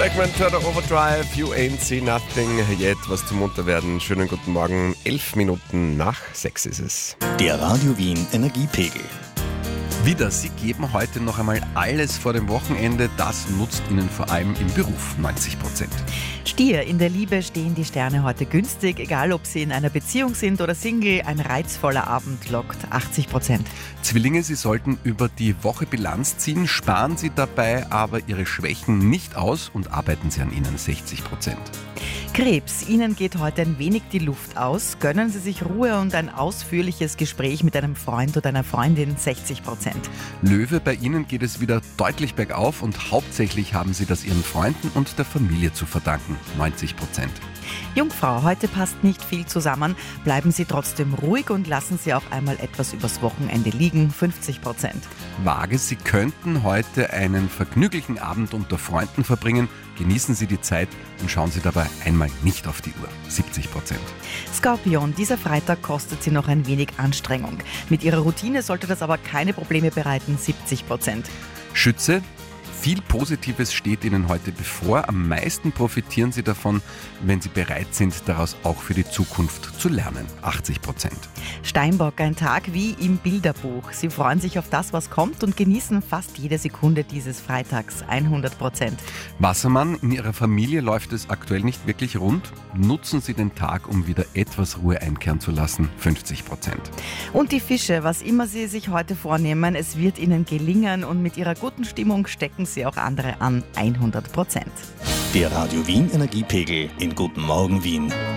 Bregman, Turner Overdrive, You Ain't See Nothing, jetzt was zum Munterwerden. Schönen guten Morgen, 11 Minuten nach 6 ist es. Der Radio Wien Energiepegel. Wieder, Sie geben heute noch einmal alles vor dem Wochenende. Das nutzt Ihnen vor allem im Beruf 90%. Stier, in der Liebe stehen die Sterne heute günstig. Egal, ob Sie in einer Beziehung sind oder Single, ein reizvoller Abend lockt 80%. Zwillinge, Sie sollten über die Woche Bilanz ziehen. Sparen Sie dabei aber Ihre Schwächen nicht aus und arbeiten Sie an ihnen 60%. Krebs, Ihnen geht heute ein wenig die Luft aus. Gönnen Sie sich Ruhe und ein ausführliches Gespräch mit einem Freund oder einer Freundin 60%. Löwe, bei Ihnen geht es wieder deutlich bergauf und hauptsächlich haben Sie das Ihren Freunden und der Familie zu verdanken, 90%. Jungfrau, heute passt nicht viel zusammen. Bleiben Sie trotzdem ruhig und lassen Sie auch einmal etwas übers Wochenende liegen, 50%. Waage, Sie könnten heute einen vergnüglichen Abend unter Freunden verbringen. Genießen Sie die Zeit und schauen Sie dabei einmal nicht auf die Uhr, 70%. Skorpion, dieser Freitag kostet Sie noch ein wenig Anstrengung. Mit Ihrer Routine sollte das aber keine Probleme bereiten, 70%. Schütze, viel Positives steht Ihnen heute bevor. Am meisten profitieren Sie davon, wenn Sie bereit sind, daraus auch für die Zukunft zu lernen. 80%. Steinbock, ein Tag wie im Bilderbuch. Sie freuen sich auf das, was kommt und genießen fast jede Sekunde dieses Freitags. 100%. Wassermann, in Ihrer Familie läuft es aktuell nicht wirklich rund. Nutzen Sie den Tag, um wieder etwas Ruhe einkehren zu lassen. 50%. Und die Fische, was immer Sie sich heute vornehmen, es wird Ihnen gelingen und mit Ihrer guten Stimmung stecken Sie auch andere an. 100%. Der Radio Wien Energiepegel in Guten Morgen Wien.